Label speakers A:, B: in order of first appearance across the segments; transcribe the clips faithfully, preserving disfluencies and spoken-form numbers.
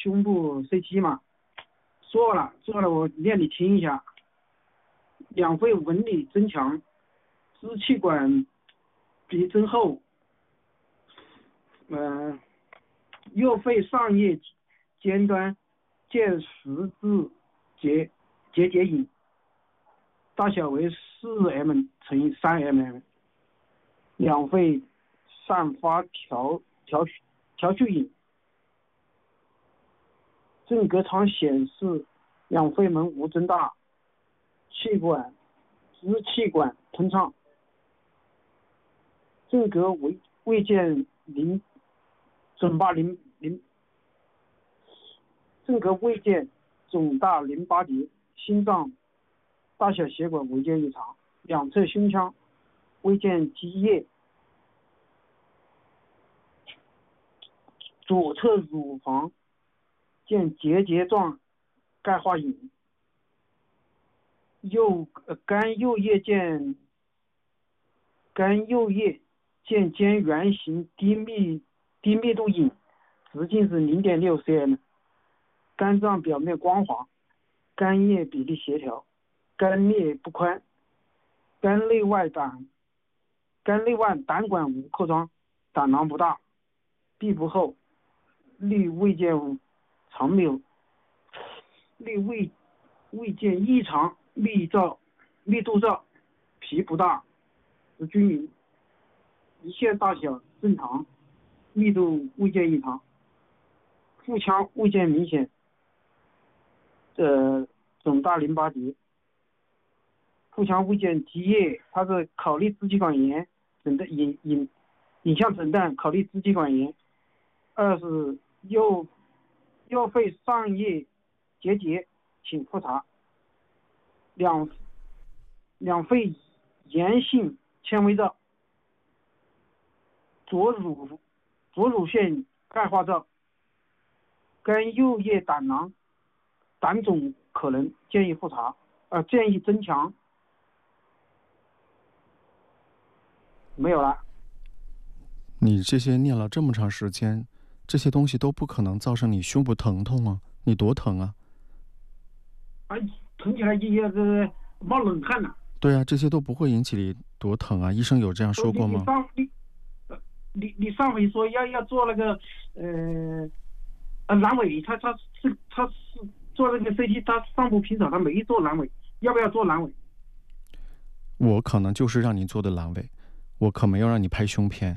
A: 胸部 C T 嘛，做了做了，我念你听一下。两肺纹理增强，支气管壁增厚，嗯、呃，右肺上叶尖端见十字结结节影，大小为四 m 乘以三 mm， 两肺散发条条条序影，正隔窗显示两肺门无增大，气管支气管通畅，正隔未未见淋肿大淋淋正隔未见肿大淋巴结，心脏大小血管未见异常，两侧胸腔未见积液，左侧乳房见结节状钙化影，右呃肝右叶见肝右叶见尖圆形低密低密度影，直径是 零点六 cm， 肝脏表面光滑，肝液比例协调，肝裂不宽，肝内外胆肝内外胆管无扩张，胆囊不大，壁不厚，力未见长瘤，力未未见异常，密照密度照，皮不大，不均匀，一线大小正常，密度未见异常，腹腔未见明显呃肿大淋巴结，腹腔未见积液，它是考虑支气管炎诊断影影影像诊断，考虑支气管炎。二是右右肺上叶结节，请复查。两两肺炎性纤维照，左乳左乳腺钙化照，肝右叶胆囊胆肿可能，建议复查，呃，建议增强。没有了。
B: 你这些念了这么长时间，这些东西都不可能造成你胸部疼痛啊！你多疼啊！
A: 啊，疼起来就要是冒冷汗了。
B: 对啊，这些都不会引起你多疼啊！医生有这样说过吗？
A: 你上你你你上回说要要做那个呃呃阑尾，他他是他是做那个 C T， 他上部平手，他没做阑尾，要不要做阑尾？
B: 我可能就是让你做的阑尾，我可没有让你拍胸片。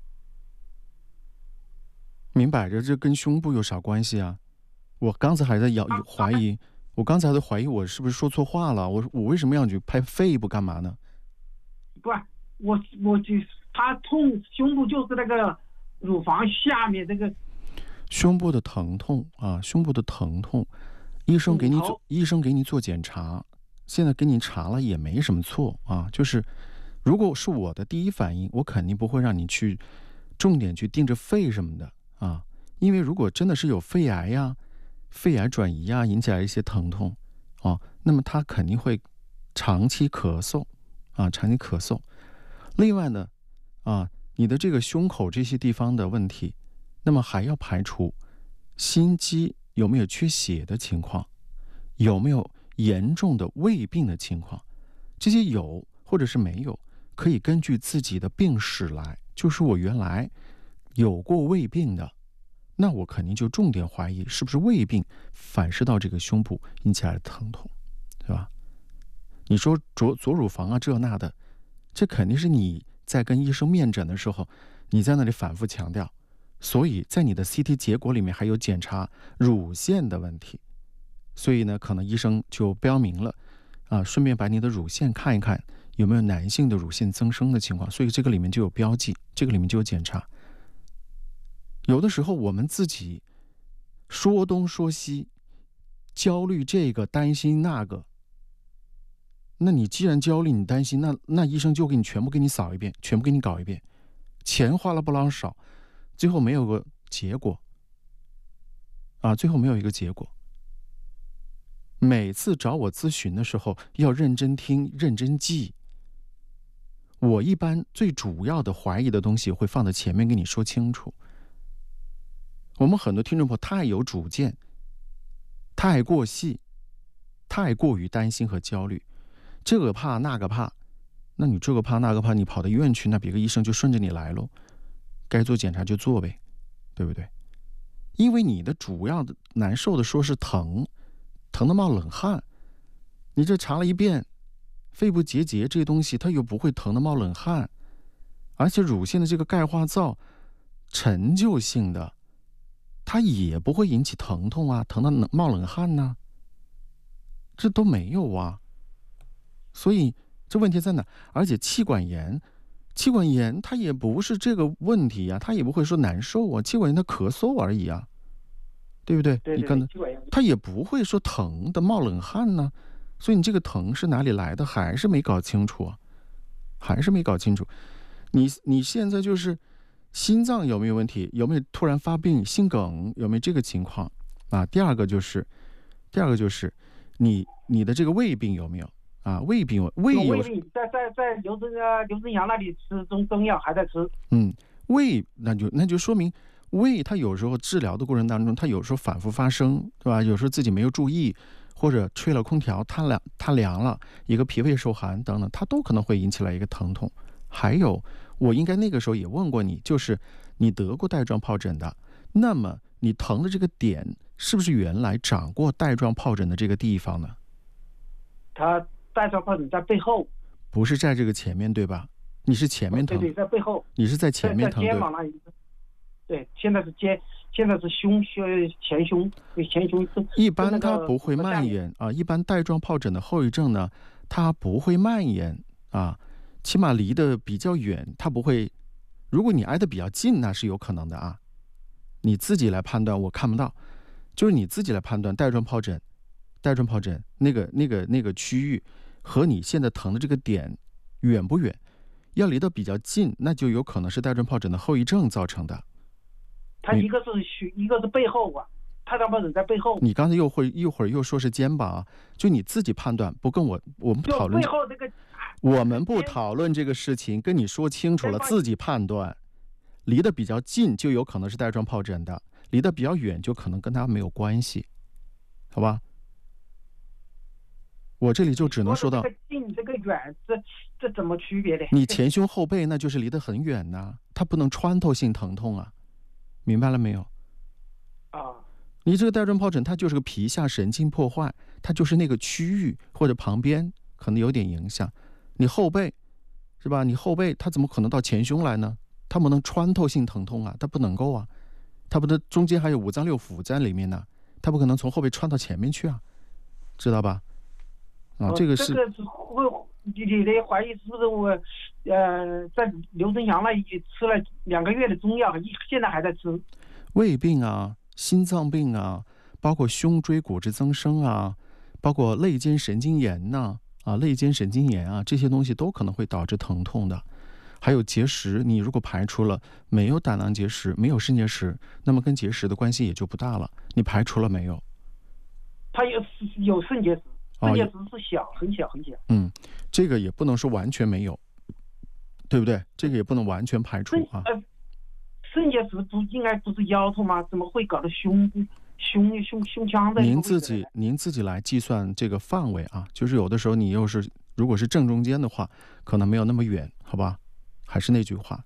B: 明摆着这跟胸部有啥关系啊？我刚才还在怀怀疑，我刚才还在怀疑我是不是说错话了？我我为什么要你拍肺部干嘛呢？
A: 不，我我就他痛胸部就是那个乳房下面这个
B: 胸部的疼痛啊，胸部的疼痛，医生给你做医生给你做检查，现在给你查了也没什么错啊。就是如果是我的第一反应，我肯定不会让你去重点去盯着肺什么的啊，因为如果真的是有肺癌呀、肺癌转移呀引起来一些疼痛啊，那么他肯定会长期咳嗽啊，长期咳嗽。另外呢，啊，你的这个胸口这些地方的问题，那么还要排除心肌有没有缺血的情况，有没有严重的胃病的情况，这些有或者是没有，可以根据自己的病史来，就是我原来有过胃病的，那我肯定就重点怀疑是不是胃病反噬到这个胸部引起来的疼痛，对吧？你说左左乳房啊这那的，这肯定是你在跟医生面诊的时候，你在那里反复强调，所以在你的 C T 结果里面还有检查乳腺的问题，所以呢，可能医生就标明了啊，顺便把你的乳腺看一看有没有男性的乳腺增生的情况，所以这个里面就有标记，这个里面就有检查。有的时候我们自己说东说西，焦虑这个担心那个，那你既然焦虑你担心，那那医生就给你全部给你扫一遍，全部给你搞一遍，钱花了不老少，最后没有个结果啊，最后没有一个结果。每次找我咨询的时候要认真听认真记，我一般最主要的怀疑的东西会放在前面跟你说清楚。 我们很多听众朋友太有主见，太过细，太过于担心和焦虑，这个怕那个怕，那你这个怕那个怕，你跑到医院去，那别个医生就顺着你来喽，该做检查就做呗，对不对？因为你的主要的难受的说是疼，疼的冒冷汗，你这查了一遍，肺部结节这些东西它又不会疼的冒冷汗，而且乳腺的这个钙化灶陈旧性的，它也不会引起疼痛啊，疼的冒冷汗呢、啊，这都没有啊。所以这问题在哪？而且气管炎，气管炎它也不是这个问题啊，它也不会说难受啊，气管炎它咳嗽而已啊，对不对？
A: 对对对，
B: 你可能它也不会说疼的冒冷汗呢、啊。所以你这个疼是哪里来的，还是没搞清楚啊？还是没搞清楚。你你现在就是心脏有没有问题？有没有突然发病？心梗有没有这个情况啊？第二个就是，第二个就是你你的这个胃病有没有啊？胃病胃有
A: 胃病在在在刘正啊刘正阳那里吃中中药还在吃。
B: 嗯，胃那就那就说明胃它有时候治疗的过程当中，它有时候反复发生，对吧？有时候自己没有注意。或者吹了空调，它凉它凉了，一个脾胃受寒等等，它都可能会引起来一个疼痛。还有，我应该那个时候也问过你，就是你得过带状疱疹的，那么你疼的这个点是不是原来长过带状疱疹的这个地方呢？
A: 它带状疱疹在背后，
B: 不是在这个前面对吧？你是前面疼，
A: 对对，在背后，
B: 你是在前面疼，
A: 在肩膀那里。对，现在是肩，现在是胸胸前胸，前胸。
B: 一般它不会蔓延啊，一般带状疱疹的后遗症呢，它不会蔓延啊，起码离得比较远，它不会。如果你挨得比较近，那是有可能的啊。你自己来判断，我看不到，就是你自己来判断带状疱疹，带状疱疹那个那个那个区域和你现在疼的这个点远不远？要离得比较近，那就有可能是带状疱疹的后遗症造成的。
A: 它一个是一个是背后啊，带状疱疹在背后。
B: 你刚才又会一会儿又说是肩膀啊，就你自己判断，不跟我我们不讨论。
A: 背后这个，
B: 我们不讨论这个事情，跟你说清楚了，自己判断。离得比较近就有可能是带状疱疹的，离得比较远就可能跟它没有关系，好吧？我这里就只能说到
A: 这个近这个远，这这怎么区别的？
B: 你前胸后背那就是离得很远呐、啊，它不能穿透性疼痛啊。明白了没有？
A: 啊，
B: 你这个带状疱疹，它就是个皮下神经破坏，它就是那个区域或者旁边可能有点影响。你后背，是吧？你后背它怎么可能到前胸来呢？它不能穿透性疼痛啊，它不能够啊，它不能中间还有五脏六腑在里面呢，它不可能从后背穿到前面去啊，知道吧？啊，这个是。
A: 这个是会。你你的怀疑是不是我，呃，在刘正阳那里吃了两个月的中药，现在还在吃？
B: 胃病啊，心脏病啊，包括胸椎骨质增生啊，包括肋间神经炎呐、啊，啊，肋间神经炎啊，这些东西都可能会导致疼痛的。还有结石，你如果排除了没有胆囊结石，没有肾结石，那么跟结石的关系也就不大了。你排除了没有？
A: 他有有肾结石。肾结石是小，很小很小。
B: 嗯，这个也不能说完全没有，对不对？这个也不能完全排除啊。
A: 呃，肾结石不应该不是腰痛吗？怎么会搞到胸胸胸胸腔的？
B: 您自己您自己来计算这个范围啊，就是有的时候你又是如果是正中间的话，可能没有那么远，好吧？还是那句话。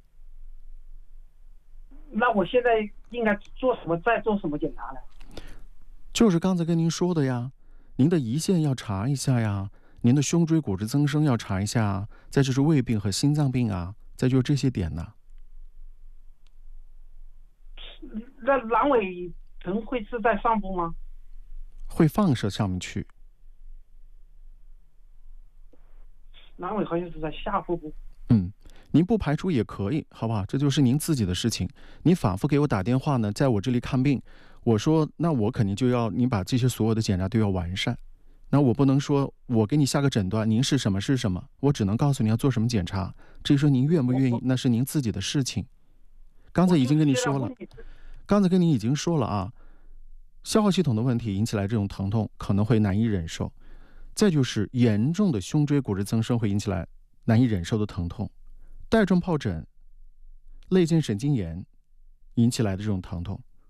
A: 那我现在应该做什么？再做什么检查呢？
B: 就是刚才跟您说的呀。您的胰腺要查一下呀，您的胸椎骨质增生要查一下，再就是胃病和心脏病啊，再就是这些点呢。
A: 那阑尾疼会是在上部吗？
B: 会放射上面去。
A: 阑尾好像是在下腹部。
B: 嗯，您不排除也可以，好不好？这就是您自己的事情。你反复给我打电话呢，在我这里看病。我说，那我肯定就要你把这些所有的检查都要完善。那我不能说我给你下个诊断，您是什么是什么，我只能告诉你要做什么检查。至于说您愿不愿意，那是您自己的事情。刚才已经跟你说了，刚才跟你已经说了啊，消化系统的问题引起来这种疼痛可能会难以忍受，再就是严重的胸椎骨质增生会引起来难以忍受的疼痛，带状疱疹、肋间神经炎引起来的这种疼痛。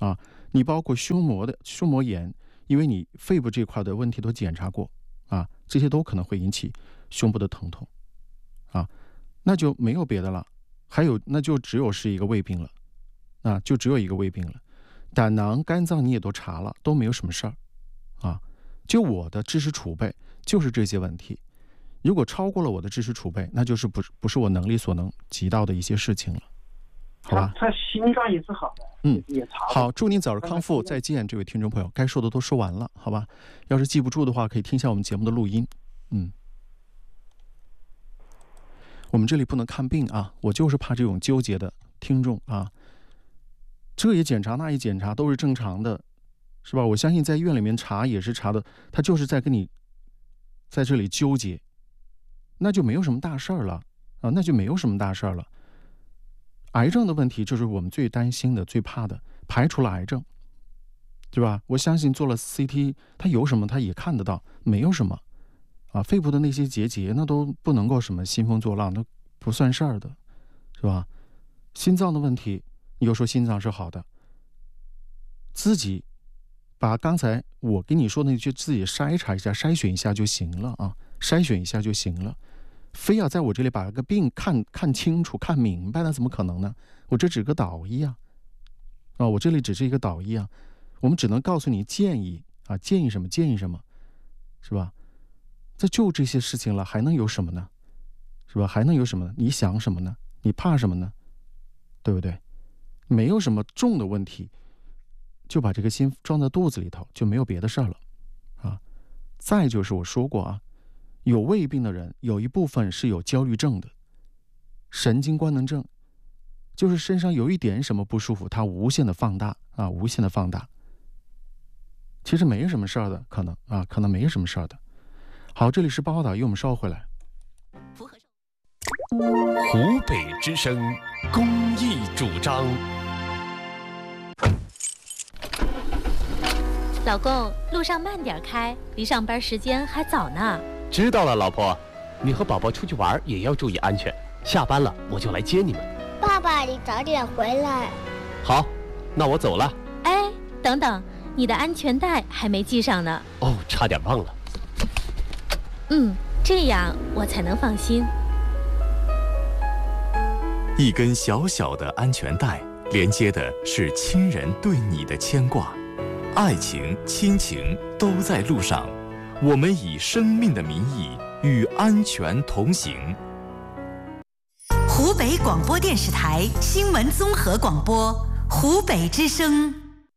B: 啊。你包括胸膜的胸膜炎，因为你肺部这块的问题都检查过啊，这些都可能会引起胸部的疼痛啊，那就没有别的了，还有那就只有是一个胃病了啊，就只有一个胃病了。胆囊、肝脏你也都查了，都没有什么事儿啊。就我的知识储备就是这些问题，如果超过了我的知识储备，那就是不不是我能力所能及到的一些事情了。好吧，
A: 他心脏也是好的，
B: 嗯，
A: 也查
B: 好，祝您早日康复，再见，这位听众朋友，该说的都说完了，好吧？要是记不住的话，可以听一下我们节目的录音。嗯，我们这里不能看病啊，我就是怕这种纠结的听众啊，这也检查那也检查都是正常的，是吧？我相信在医院里面查也是查的，他就是在跟你在这里纠结，那就没有什么大事儿了啊，那就没有什么大事儿了。癌症的问题就是我们最担心的、最怕的，排除了癌症，对吧？我相信做了 C T， 它有什么它也看得到，没有什么啊。肺部的那些结节，那都不能够什么兴风作浪，那不算事儿的，是吧？心脏的问题，你又说心脏是好的，自己把刚才我跟你说的那句自己筛查一下、筛选一下就行了啊，筛选一下就行了。非要在我这里把个病看看清楚、看明白，那怎么可能呢？我这只个导医啊，啊，我这里只是一个导医啊，我们只能告诉你建议啊，建议什么建议什么，是吧？这就这些事情了，还能有什么呢？是吧？还能有什么呢？你想什么呢？你怕什么呢？对不对？没有什么重的问题，就把这个心装在肚子里头，就没有别的事儿了啊。再就是我说过啊。有胃病的人有一部分是有焦虑症的，神经官能症，就是身上有一点什么不舒服，它无限的放大啊，无限的放大。其实没什么事儿的，可能啊，可能没什么事儿的。好，这里是八卦岛，我们稍后回来。
C: 湖北之声公益主张。
D: 老公，路上慢点开，离上班时间还早呢。
C: 知道了，老婆，你和宝宝出去玩也要注意安全。下班了我就来接你们。
E: 爸爸，你早点回来。
C: 好，那我走了。
D: 哎，等等，你的安全带还没系上呢。
C: 哦，差点忘了。
D: 嗯，这样我才能放心。
F: 一根小小的安全带，连接的是亲人对你的牵挂，爱情、亲情都在路上。我们以生命的名义与安全同行。
G: 湖北广播电视台新闻综合广播，湖北之声。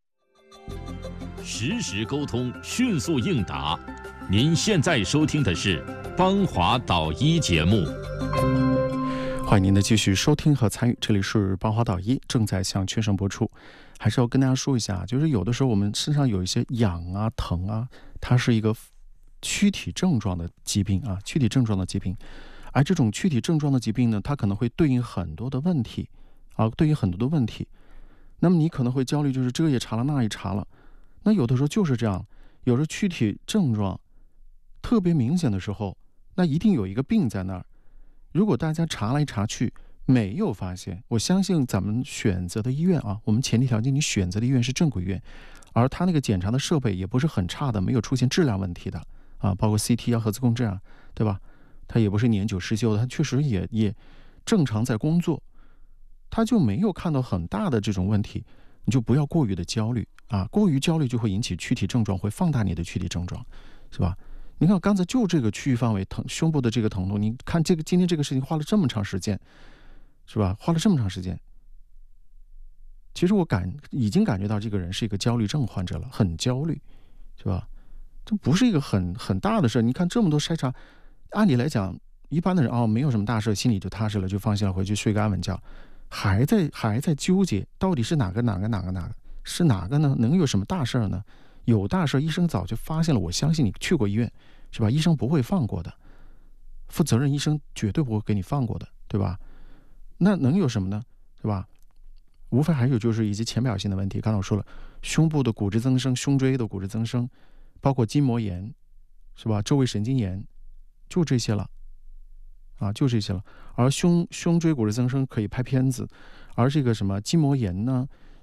H: 实时沟通，迅速应答。您现在收听的是邦华导医节目。
B: 欢迎您的继续收听和参与，这里是邦华导医，正在向全省播出。还是要跟大家说一下，就是有的时候我们身上有一些痒啊、疼啊，它是一个躯体症状的疾病啊，躯体症状的疾病，而这种躯体症状的疾病呢，它可能会对应很多的问题啊，对应很多的问题。那么你可能会焦虑，就是这个也查了，那也查了。那有的时候就是这样，有时候躯体症状特别明显的时候，那一定有一个病在那儿。如果大家查来查去没有发现，我相信咱们选择的医院啊，我们前提条件你选择的医院是正规医院，而他那个检查的设备也不是很差的，没有出现质量问题的。啊，包括 C T 啊、核磁共振啊，对吧？它也不是年久失修的，它确实也也正常在工作，它就没有看到很大的这种问题，你就不要过于的焦虑啊，过于焦虑就会引起躯体症状，会放大你的躯体症状，是吧？你看刚才就这个区域范围疼，胸部的这个疼痛，你看这个今天这个事情花了这么长时间，是吧？花了这么长时间，其实我感已经感觉到这个人是一个焦虑症患者了，很焦虑，是吧？这不是一个很很大的事，你看这么多筛查，按理来讲，一般的人哦，没有什么大事，心里就踏实了，就放心了，回去睡个安稳觉，还在还在纠结，到底是哪个哪个哪个哪个是哪个呢？能有什么大事呢？有大事，医生早就发现了，我相信你去过医院，是吧？医生不会放过的，负责任医生绝对不会给你放过的，对吧？那能有什么呢？是吧？无非还有就是一些浅表性的问题，刚才我说了，胸部的骨质增生，胸椎的骨质增生。包括筋膜炎，是吧？周围神经炎，就这些了，啊，就这些了。而胸胸椎骨质增生可以拍片子，而这个什么筋膜炎呢，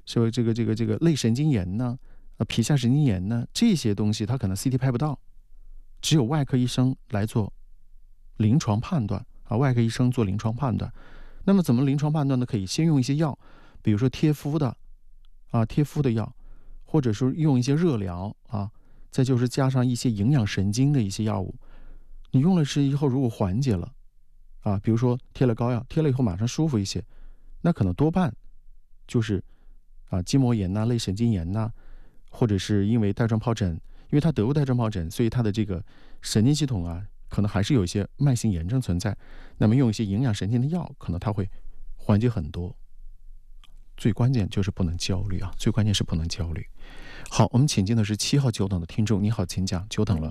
B: 是吧？这个这个这个类神经炎呢，呃，皮下神经炎呢，这些东西它可能 C T 拍不到，只有外科医生来做临床判断啊，外科医生做临床判断。那么怎么临床判断呢？可以先用一些药，比如说贴敷的啊，贴敷的药，或者说用一些热疗啊，再就是加上一些营养神经的一些药物。你用了是以后如果缓解了啊，比如说贴了膏药，贴了以后马上舒服一些，那可能多半就是啊筋膜炎呐、类神经炎呐，或者是因为带状疱疹，因为他得过带状疱疹，所以他的这个神经系统啊，可能还是有一些慢性炎症存在。那么用一些营养神经的药，可能它会缓解很多。最关键就是不能焦虑啊，最关键是不能焦虑。好，我们请进的是七号久等的听众，你好，请讲，久等了。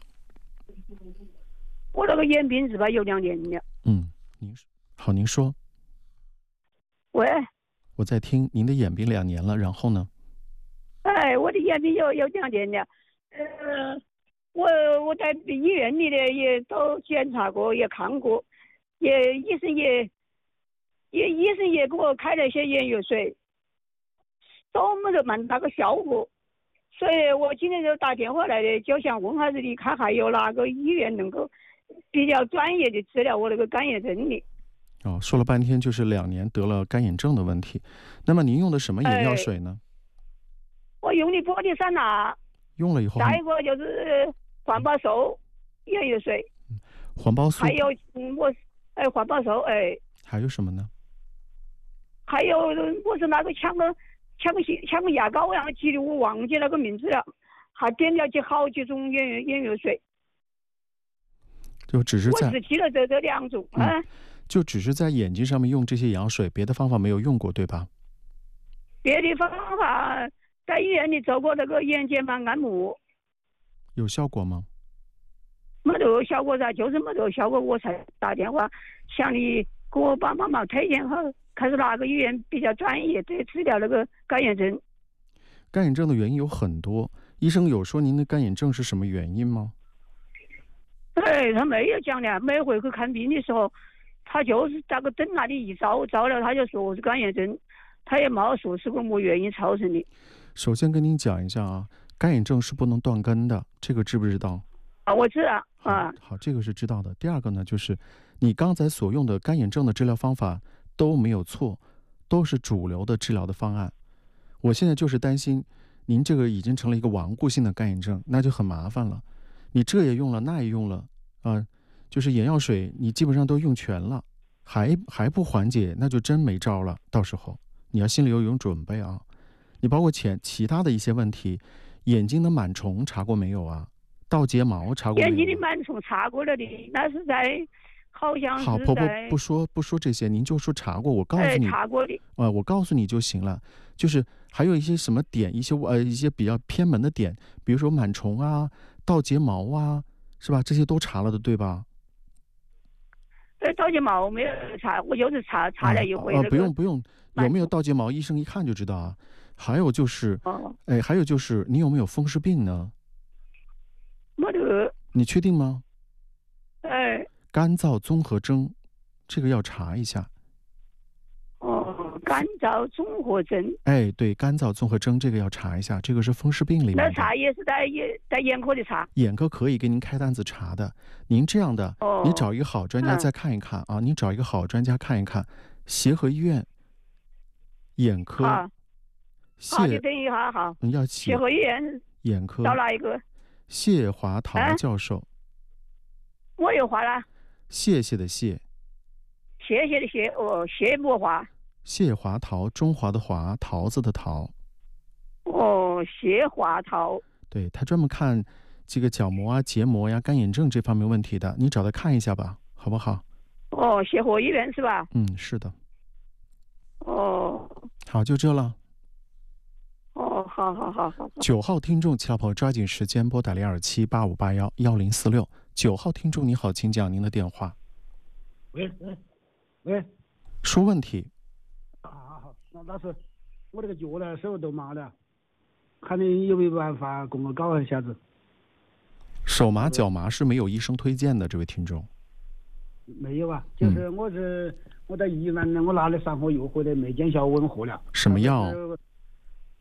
I: 我那个眼病是吧，有两年了。
B: 嗯，您好，您说。
I: 喂，
B: 我在听，您的眼病两年了，然后呢？
I: 哎，我的眼病有有两年了，呃，我我在医院里的也都检查过，也看过，也医生也也医生也给我开了些眼药水，都没得蛮大个效果，所以我今天就打电话来的，就想问下子你看还有哪个医院能够比较专业的治疗我那个干眼症的。
B: 哦，说了半天就是两年得了干眼症的问题，那么您用的什么眼药水呢？
I: 哎、我用的玻璃山钠，
B: 用了以后，
I: 再一个就是环保素眼药水，
B: 环保素，
I: 还有嗯我哎环保素哎，
B: 还有什么呢？
I: 还有我是那个抢个抢个抢个牙膏，然后记得我忘记那个名字了，还点了几好几种眼眼药水，
B: 就只是在
I: 我只记了这这两种啊。
B: 嗯，就只是在眼睛上面用这些眼药水，别的方法没有用过，对吧？
I: 别的方法在医院里做过那个眼睑板按摩，
B: 有效果吗？
I: 没得效果噻，就是没得效果，我才打电话向你给我帮帮忙推荐好，看是哪个医院比较专业的治疗那个干眼症。
B: 干眼症的原因有很多，医生有说您的干眼症是什么原因吗？
I: 哎，他没有讲的，每回去看病的时候，他就是那个灯那里一照，照了他就说我是干眼症，他也没说是个么原因造成的。
B: 首先跟您讲一下啊，干眼症是不能断根的，这个知不知道？
I: 啊，我知道啊。
B: 好，这个是知道的。第二个呢，就是你刚才所用的干眼症的治疗方法都没有错，都是主流的治疗的方案。我现在就是担心您这个已经成了一个顽固性的干眼症，那就很麻烦了。你这也用了，那也用了啊、呃，就是眼药水你基本上都用全了，还还不缓解，那就真没招了。到时候你要心里有一种准备啊。你包括前其他的一些问题，眼睛的螨虫查过没有啊？倒睫毛查过没有？
I: 眼睛的螨虫查过了的，那是在好像是在。
B: 好，婆婆不说不说这些，您就说查过，我告诉你。
I: 哎、查过的。
B: 呃，我告诉你就行了。就是还有一些什么点，一些呃一些比较偏门的点，比如说螨虫啊、倒睫毛啊，是吧？这些都查了的，对吧？
I: 呃，倒睫毛没有查，我就是查查了一回、那个
B: 呃。不用不用，有没有倒睫毛，医生一看就知道啊。还有就是，
I: 哦、
B: 哎，还有就是你有没有风湿病呢？
I: 没得。
B: 你确定吗？
I: 哎。
B: 干燥综合征，这个要查一下。
I: 哦，干燥综合征。
B: 哎，对，干燥综合征这个要查一下，这个是风湿病里面的。
I: 那查也是在眼在眼科里查。
B: 眼科可以给您开单子查的。您这样的，
I: 哦、
B: 你找一个好专家再看一看、嗯、啊，你找一个好专家看一看，协和医院眼科。
I: 好，好，你等一下好。
B: 嗯，要
I: 协和医院
B: 眼科。
I: 找哪一个？
B: 谢华桃教授。啊、
I: 我有话了。
B: 谢谢的谢。
I: 谢谢的谢，哦，谢莫华。
B: 谢华桃，中华的华，桃子的桃。
I: 哦，谢华桃。
B: 对，他专门看这个角膜啊、结膜呀、干眼症这方面问题的，你找他看一下吧，好不好？
I: 哦，协和医院是吧？
B: 嗯，是的。
I: 哦。
B: 好，就这了。
I: 哦，好好好好。
B: 九号听众，其他朋友抓紧时间拨打零二七八五八幺幺零四六。九号听众你好，请讲您的电话。
J: 喂喂喂，
B: 说问题。
J: 啊好，那老师，我这个脚呢手都麻了，看你有没有办法给我搞一下子。
B: 手麻脚麻是没有医生推荐的，这位听众。
J: 没有啊，就是我是、嗯、我在医院呢，我拿了三盒药回来没见效，问货了。
B: 什么药？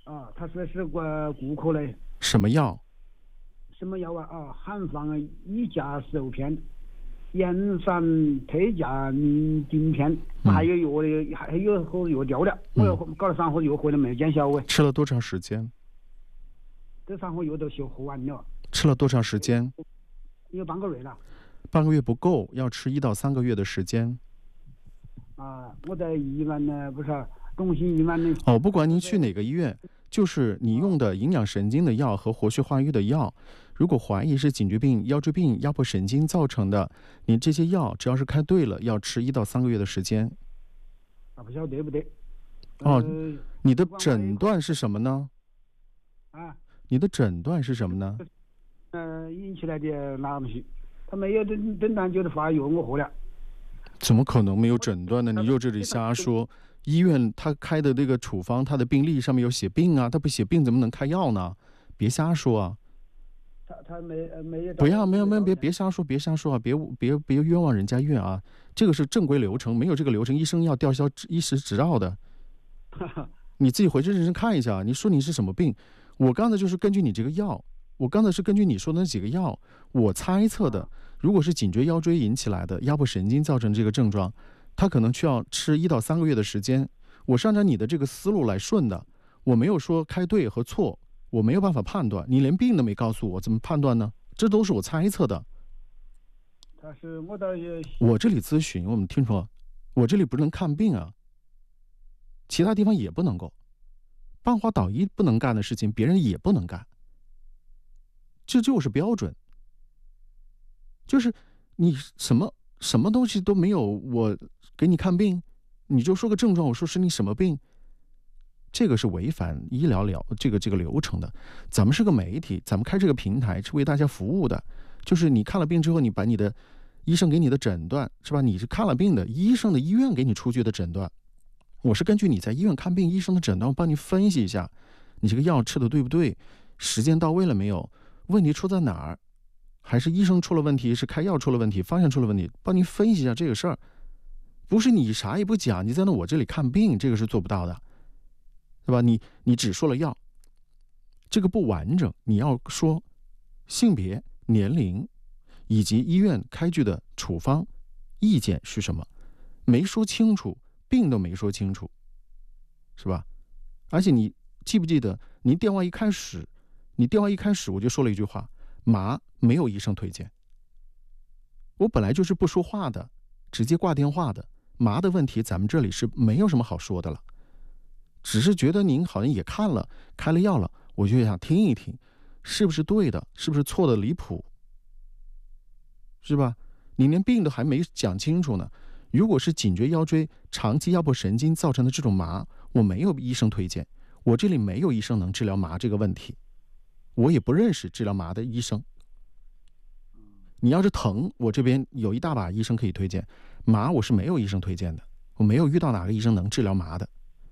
J: 啊，他说是个顾客嘞。
B: 什么药？
J: 什么药啊？啊，汉方一价十片，盐散退价明顶片，
B: 嗯、
J: 还有药的，还有盒药掉了，嗯、我搞了三盒药回来没有见效哎。
B: 吃了多长时间？
J: 这三盒药都修喝完了。
B: 吃了多长时间？
J: 有半个月了。
B: 半个月不够，要吃一到三个月的时间。
J: 啊，我在医院呢，不是中心医院呢。
B: 哦，不管您去哪个医院，就是你用的营养神经的药和活血化瘀的药，如果怀疑是颈椎病、腰椎病、压迫神经造成的，你这些药只要是开对了，要吃一到三个月的时间。
J: 啊，不晓得对不对？
B: 哦，
J: 呃、
B: 你的诊断是什么呢？
J: 啊，
B: 你的诊断是什么呢？
J: 呃，引起来的哪东西？他没有诊诊断就是发药我喝了。
B: 怎么可能没有诊断呢？你就这里瞎说。医院他开的这个处方，他的病历上面有写病啊，他不写病怎么能开药呢？别瞎说啊！
J: 他他没没有。
B: 不要，没有没有，别别瞎说，别瞎说啊！别别别冤枉人家院啊！这个是正规流程，没有这个流程，医生要吊销医师执照的。你自己回去认真看一下。你说你是什么病？我刚才就是根据你这个药，我刚才是根据你说的那几个药，我猜测的，如果是颈椎腰椎引起来的压迫神经造成这个症状。他可能需要吃一到三个月的时间，我是按照你的这个思路来顺的，我没有说开对和错，我没有办法判断，你连病都没告诉我，怎么判断呢？这都是我猜测的。
J: 他是我的，
B: 我这里咨询，我们听说，我这里不能看病啊，其他地方也不能够，半花导医不能干的事情，别人也不能干，这就是标准，就是你什么什么东西都没有，我给你看病，你就说个症状，我说是你什么病，这个是违反医疗疗这个这个流程的。咱们是个媒体，咱们开这个平台是为大家服务的，就是你看了病之后，你把你的医生给你的诊断是吧？你是看了病的，医生的医院给你出具的诊断，我是根据你在医院看病医生的诊断，我帮你分析一下，你这个药吃的对不对，时间到位了没有，问题出在哪儿，还是医生出了问题，是开药出了问题，方向出了问题，帮你分析一下这个事儿。不是你啥也不讲，你在那我这里看病，这个是做不到的，对吧？你你只说了药，这个不完整，你要说性别、年龄以及医院开具的处方意见是什么，没说清楚，病都没说清楚，是吧？而且你记不记得，你电话一开始，你电话一开始我就说了一句话，麻没有医生推荐，我本来就是不说话的，直接挂电话的。麻的问题咱们这里是没有什么好说的了，只是觉得您好像也看了开了药了，我就想听一听是不是对的，是不是错的离谱，是吧？你连病都还没讲清楚呢。如果是颈椎腰椎长期压迫神经造成的这种麻，我没有医生推荐，我这里没有医生能治疗麻这个问题，我也不认识治疗麻的医生。你要是疼，我这边有一大把医生可以推荐，麻我是没有医生推荐的，我没有遇到哪个医生能治疗麻的，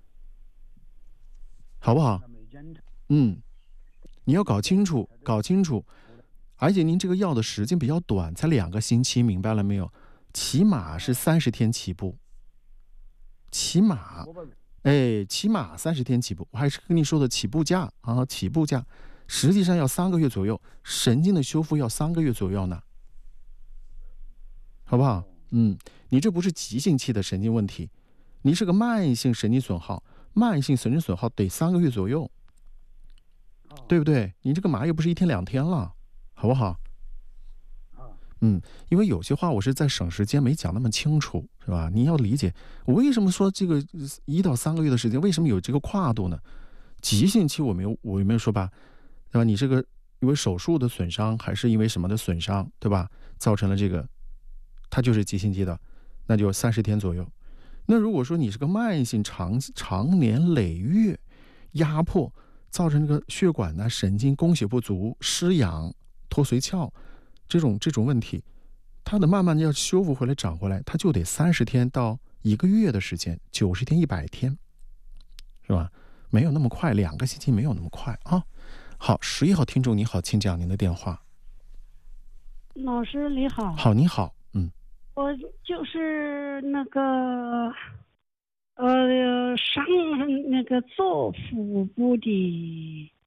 B: 好不好？嗯，你要搞清楚，搞清楚，而且您这个药的时间比较短，才两个星期，明白了没有？起码是三十天起步，起码，哎，起码三十天起步，我还是跟你说的起步价啊，起步价，实际上要三个月左右，神经的修复要三个月左右呢。好不好？嗯，你这不是急性期的神经问题，你是个慢性神经损耗，慢性神经损耗得三个月左右，对不对？你这个麻又不是一天两天了，好不好？嗯，因为有些话我是在省时间没讲那么清楚，是吧？你要理解我为什么说这个一到三个月的时间，为什么有这个跨度呢？急性期我没有，我有没有说吧，对吧？你这个因为手术的损伤，还是因为什么的损伤，对吧？造成了这个。它就是急性期的，那就三十天左右。那如果说你是个慢性长长年累月压迫，造成这个血管呢、神经供血不足、失氧、脱髓鞘这种这种问题，它的慢慢要修复回来、长回来，它就得三十天到一个月的时间，九十天、一百天，是吧？没有那么快，两个星期没有那么快啊。好，十一号听众你好，请讲您的电话。
K: 老师你好。
B: 好，你好，嗯。
K: 我就是那个， 呃，上那个左腹部的